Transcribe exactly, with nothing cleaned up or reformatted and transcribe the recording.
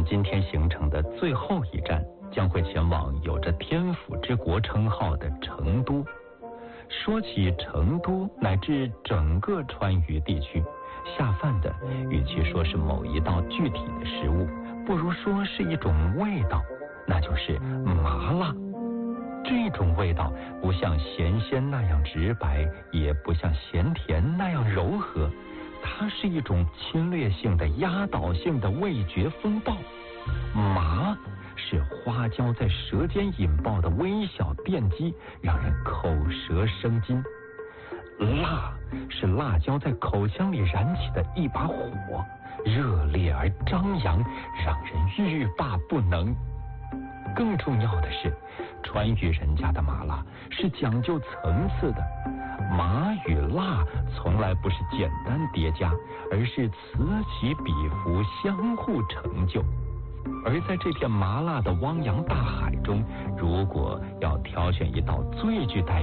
今天行程的最后一站将会前往有着天府之国称号的成都。说起成都乃至整个川渝地区，下饭的与其说是某一道具体的食物，不如说是一种味道，那就是麻辣。这种味道不像咸鲜那样直白，也不像咸甜那样柔和，它是一种侵略性的、压倒性的味觉风暴。麻是花椒在舌尖引爆的微小电击，让人口舌生津；辣是辣椒在口腔里燃起的一把火，热烈而张扬，让人欲罢不能。更重要的是，川渝人家的麻辣是讲究层次的，麻与辣从来不是简单叠加，而是此起彼伏，相互成就。而在这片麻辣的汪洋大海中，如果要挑选一道最具代